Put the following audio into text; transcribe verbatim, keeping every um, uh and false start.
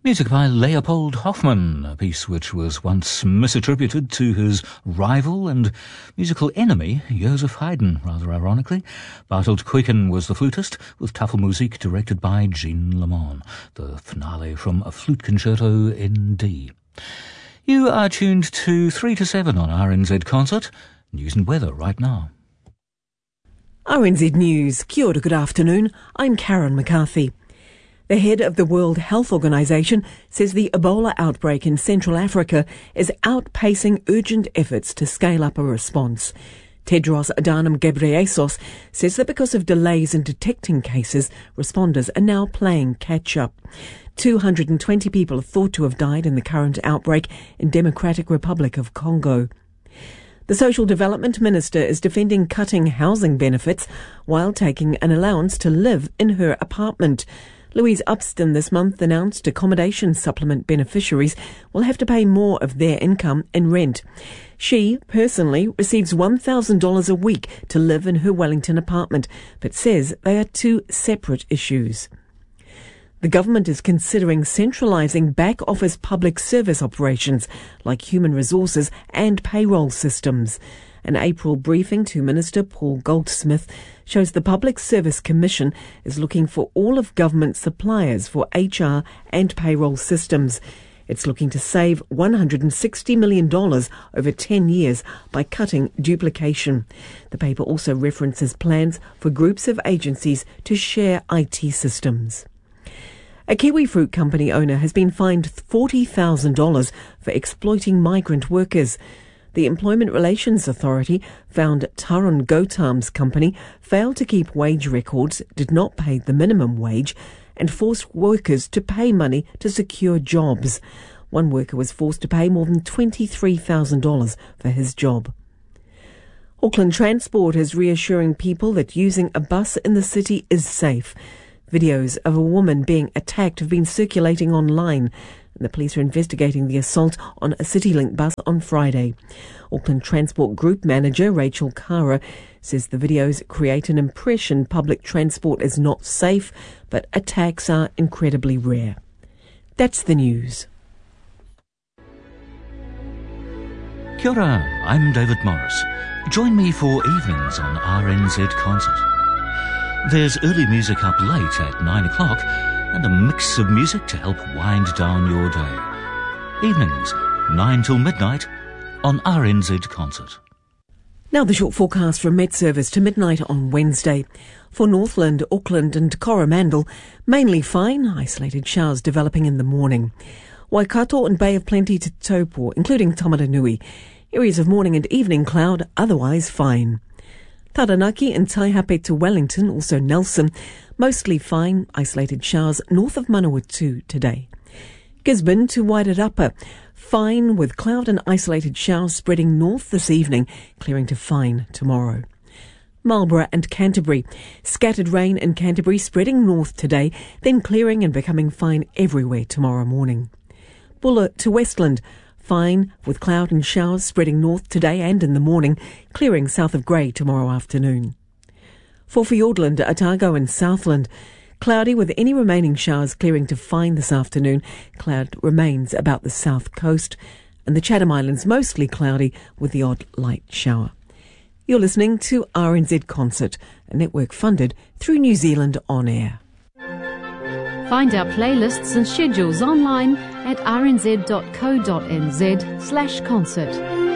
Music by Leopold Hoffmann, a piece which was once misattributed to his rival and musical enemy, Joseph Haydn, rather ironically. Bartolt Kuiken was the flutist, with Tafelmusik directed by Jean Lemon, the finale from a flute concerto in D. You are tuned to three to seven on R N Z Concert. News and weather right now. R N Z News. Kia ora, good afternoon. I'm Karen McCarthy. The head of the World Health Organization says the Ebola outbreak in Central Africa is outpacing urgent efforts to scale up a response. Tedros Adhanom Ghebreyesus says that because of delays in detecting cases, responders are now playing catch-up. two hundred twenty people are thought to have died in the current outbreak in Democratic Republic of Congo. The Social Development Minister is defending cutting housing benefits while taking an allowance to live in her apartment. Louise Upston this month announced accommodation supplement beneficiaries will have to pay more of their income in rent. She, personally, receives one thousand dollars a week to live in her Wellington apartment, but says they are two separate issues. The government is considering centralising back-office public service operations like human resources and payroll systems. An April briefing to Minister Paul Goldsmith shows the Public Service Commission is looking for all of government suppliers for H R and payroll systems. It's looking to save one hundred sixty million dollars over ten years by cutting duplication. The paper also references plans for groups of agencies to share I T systems. A kiwi fruit company owner has been fined forty thousand dollars for exploiting migrant workers. The Employment Relations Authority found Tarun Gautam's company failed to keep wage records, did not pay the minimum wage, and forced workers to pay money to secure jobs. One worker was forced to pay more than twenty-three thousand dollars for his job. Auckland Transport is reassuring people that using a bus in the city is safe. Videos of a woman being attacked have been circulating online. The police are investigating the assault on a CityLink bus on Friday. Auckland Transport Group Manager Rachel Kara says the videos create an impression public transport is not safe, but attacks are incredibly rare. That's the news. Kia ora, I'm David Morris. Join me for evenings on R N Z Concert. There's early music up late at nine o'clock and a mix of music to help wind down your day. Evenings, nine till midnight on R N Z Concert. Now the short forecast from Met Service to midnight on Wednesday. For Northland, Auckland and Coromandel, mainly fine, isolated showers developing in the morning. Waikato and Bay of Plenty to Taupo, including Tamaranui. Areas of morning and evening cloud, otherwise fine. Taranaki and Taihape to Wellington, also Nelson, mostly fine, isolated showers north of Manawatu today. Gisborne to Wairarapa, fine with cloud and isolated showers spreading north this evening, clearing to fine tomorrow. Marlborough and Canterbury, scattered rain in Canterbury spreading north today, then clearing and becoming fine everywhere tomorrow morning. Buller to Westland, fine with cloud and showers spreading north today and in the morning, clearing south of Grey tomorrow afternoon. For Fiordland, Otago and Southland, cloudy with any remaining showers clearing to fine this afternoon. Cloud remains about the south coast, and the Chatham Islands mostly cloudy with the odd light shower. You're listening to R N Z Concert, a network funded through New Zealand On Air. Find our playlists and schedules online at r n z dot co dot n z slash concert.